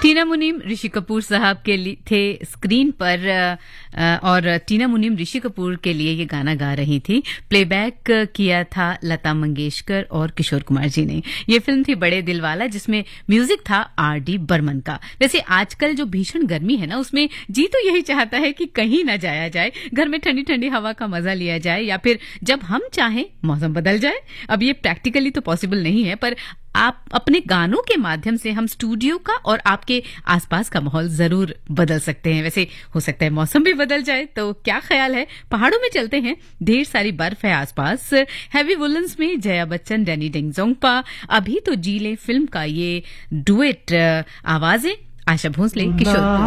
टीना मुनीम ऋषि कपूर साहब के लिए थे स्क्रीन पर और टीना मुनीम ऋषि कपूर के लिए ये गाना गा रही थी। प्लेबैक किया था लता मंगेशकर और किशोर कुमार जी ने। ये फिल्म थी बड़े दिल वाला, जिसमें म्यूजिक था R.D. बर्मन का। वैसे आजकल जो भीषण गर्मी है ना, उसमें जी तो यही चाहता है कि कहीं ना जाया जाए, घर में ठंडी ठंडी हवा का मजा लिया जाए, या फिर जब हम चाहें मौसम बदल जाए। अब ये प्रैक्टिकली तो पॉसिबल नहीं है, पर आप अपने गानों के माध्यम से हम स्टूडियो का और आपके आसपास का माहौल जरूर बदल सकते हैं। वैसे हो सकता है मौसम भी बदल जाए, तो क्या ख्याल है, पहाड़ों में चलते हैं, ढेर सारी बर्फ है आसपास। हैवी वुलन्स में जया बच्चन, डैनी डेंगजोंगपा, अभी तो जीले फिल्म का ये डुएट आवाजें आशा भोसले, किशोर